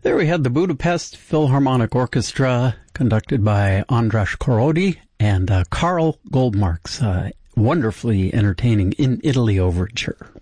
There we had the Budapest Philharmonic Orchestra, conducted by András Korody and Karl Goldmark's wonderfully entertaining In Italy overture.